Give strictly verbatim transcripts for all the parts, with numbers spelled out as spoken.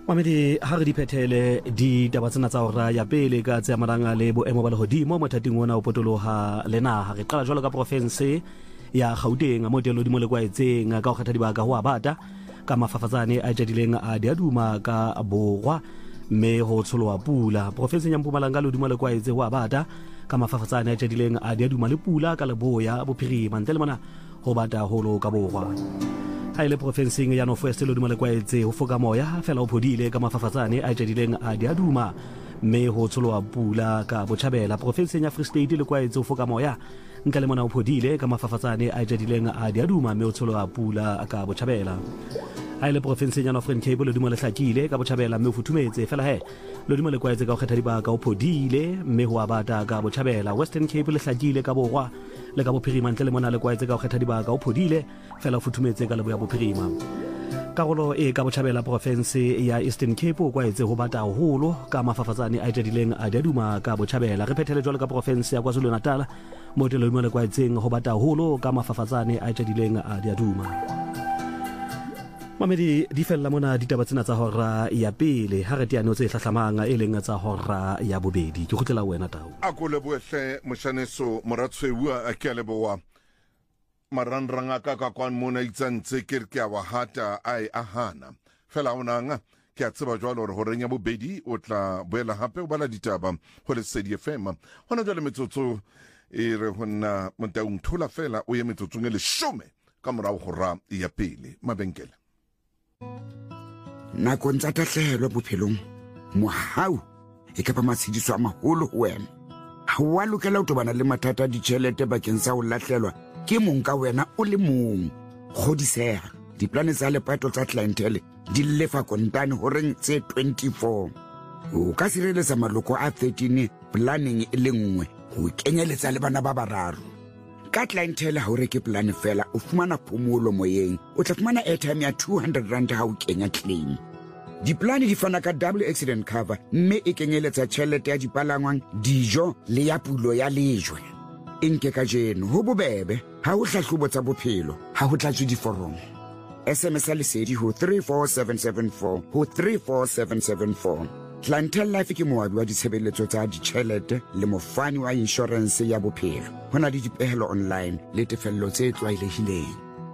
Mamedi ha re di phethele di taba tsena tsa hora ya pele ka tsa maranga le boemo ba lehodimo mothating ona o potoloha le naha re qala jwalo ka province ya Gauteng mo telo di mo le kwaetseng ka ho kgetha dibaka ho abata ka mafafatsane a jadileng a diaduma ka borwa me ho tsholoa pula province ya Mpumalanga le di mo le kwaetse ho abata ka mafafatsane a jadileng a diaduma le pula ka leboya bophirima ntle le mona ho bata holo ka borwa ha ile provinceng ya North West le di mo le kwaetse ho foka moya fela o phodile ka mafafatsane a jadileng a diaduma me ho tsholoa pula ka Botjhabela provinceng ya Free State le kwaetse ho foka moya ntle le mona o phodile ka mafafatsane a jadileng a diaduma me ho tsholoa pula ka Botjhabela ha ile provinceng ya Northern Cape le di mo le hlakile ka Botjhabela me ho futhumetse fela he le di mo le kwaetse ka ho kgetha dibaka o phodile me ho abata ka Botjhabela Western Cape le hlakile ka borwa le ka bophirima ntle le mona le kwaetse ka ho kgetha dibaka o phodile fela o futhumetse ka leboya bophirima karolo e ka Botjhabela province ya Eastern Cape o kwaetse ho bata haholo ka mafafatsane a jadileng a diaduma ka Botjhabela re phethele jwalo ka province ya KwaZulu Natal mo telo di mo le kwaetseng ho bata haholo ka mafafatsane a jadileng a diaduma Mamedi di fella mona ditaba tsena tsa hora ya pele ha re tiane o tse hlahlamanga e leng tsa hora ya bobedi ke khutlela wena tao a go lebohle moshaneso moratshweu a ke leboa maranranga ka ka kwan mona itsantse ke ke wa hata ai ahana fela onanga ke a tseba jwalo re horeng ya bobedi o tla boela hape o bala ditaba ho le C D F M hona jwale metsotso e re hona montaung thola fela o ye metsotso ngele shome ka morao hora ya pele mabenkele Nakong tsa tahlehelo bophelong mohau e ka ba matshediso a maholo ho wena ha wa lokela ho tobana le mathata a ditjhelete bakeng sa ho lahlelwa ke mong ka wena o le mong kgodiseha diplane tsa lepato tsa clientele di lefa kontane ho reng tse twenty-four o ka sireletsa maloko a thirteen planning e le nngwe ho kenyeletsa le bana ba bararo ka clientele ha o reke plan fela o fumana phomolo moyeng o tla fumana airtime ya two hundred rand ha o kenya claim diplane di fana ka double accident cover mme e kenyeletsa tjhelete ya dipalangwang dijo le ya pulo ya lejwe enke ka jeno ho bobebe ha o hlahlobo tsa bophelo ha ho tlatswe diforomo S M S a lesedi ho three four seven seven four ho three four seven seven four Clientele Life ke moabi wa ditshebeletso tsa ditjhelete le mofani wa insurance ya bophelo hona le dipehelo online le tefello tse tlwaelehileng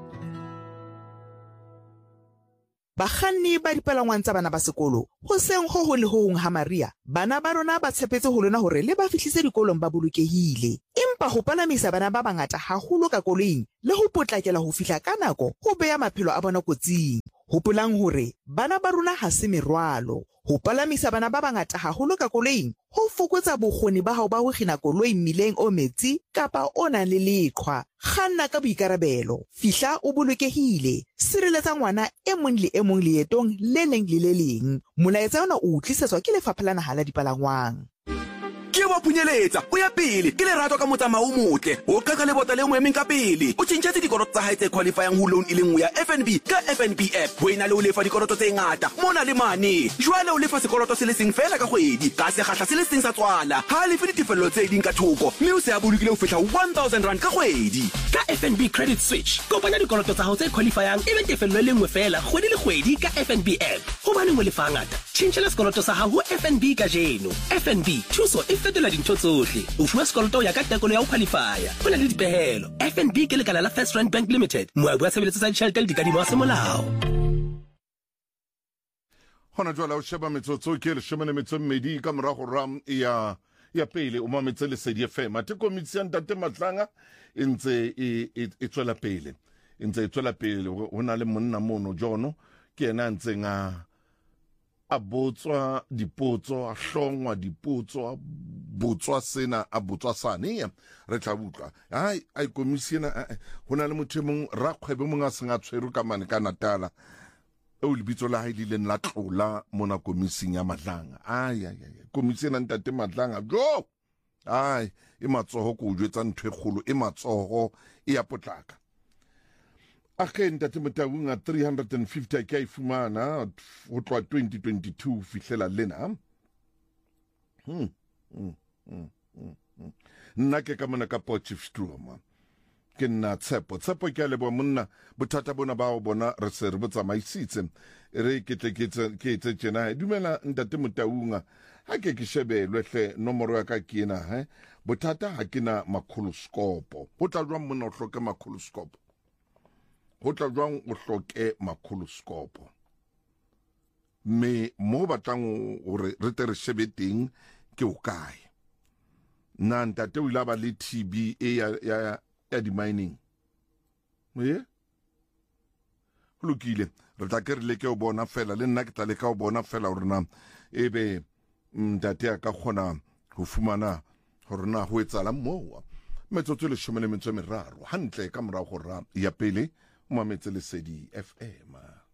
Bakganni ba dipalangwang tsa bana ba sekolo ho seng ho ho le ho hong ha Maria bana ba rona ba tshepetse ho lona hore le ba fihlise dikolong ba bolokehile empa ho palamisa bana ba bangata haholo ka koloing le ho potlakela ho fihla ka nako ho beya maphelo a bona kotsing hopolang hore bana ba rona ha se merwalo ho palamisa bana ba bangata haholo ka koloing ho fokotsa bokgoni ba hao ba ho kgina koloi mmileng o metsi kapa o nang le leqhwa kganna ka boikarabelo fihla o bolokehile sireletsa ngwana e mong le e mong leetong le leng le le leng molaetsa ona o tlisetswa ke lefapha la naha la dipalangwang ke wa punyeletsa o ya pele ke le rato ka motsamao motle o ka ka le bota le moemeng ka pele o tshintshetse dikoloto tsa hae tse qualifying ho loan e lengwe ya F N B ka F N B app ho ina le o lefa dikoloto tse ngata mona le mane jwale o lefa sekoloto se le seng fela ka kgwedi ka se kgahla se le seng sa tswala ha le fe ditefello tse ding ka thoko mme o se a bolokile ho fihla one thousand rand ka kgwedi ka F N B credit switch kopanya dikoloto tsa hao tse qualifying e be tefello le nngwe fela kgwedi le kgwedi ka F N B app ho bane mo lefa ngata tshintshela sekoloto sa hao ho F N B ka jeno F N B thuso e fetola dintho tsohle o fuwa sekoloto ya ka tekolo ya ho qualifya ho na le dipehelo F N B ke lekala la First Rand Bank Limited moabi wa tshebeletso tsa ditjhelete le dikadimo tsa molao hona jwale o sheba metsotso ke le shomane metso mmedi ka morago ram ya ya pele o mametse le C D F M ate komisi ya ntate Matlanga e ntse e tswela pele e ntse e tswela pele hona le monna mono jono ke ena ntse nga a botswa dipotso a hlongwa dipotso a botswa sena a botswa sane re tla butlwa ai ai komisi ena hona le motho mong rakgwebe mong a senga tshwero ka mane ka Natala o lebitso la hae le la tlola mona komising ya Matlanga ai ai ai komisi ena ntate Matlanga jo ai e matsoho go jwetsa ntwe kholo e matsoho e ya potlaka agenda temetaunga three hundred fifty ka ifumana ho tloa twenty twenty-two fihlela lena hmm hmm nna ke ka mona ka Potchefstroom ke nna tshepo tshepo ke a lebo monna bothata bona ba o bona re se re botsamaisitse re ke tle ke tse ke tse tjena dumela ntate Motaunga ha ke ke shebelwe hle nomoro ya ka ke ena he bothata ha ke na makholoskopo ho tla jwang mona o hloke makholoskopo ho tla jwang o hloke makholoskopo me mo batlang hore re tle re shebe teng ke o kae na ntate o ilaba le T B e ya ya ya di mining ye lokile re tla ke re leke o bona fela le nna ke tla leka o bona fela hore na ebe ntate a ka kgona ho fumana hore na ho etsala mo metsotso le shome le metso e meraro hantle ka mora go ra ya pele o mametse Lesedi F M.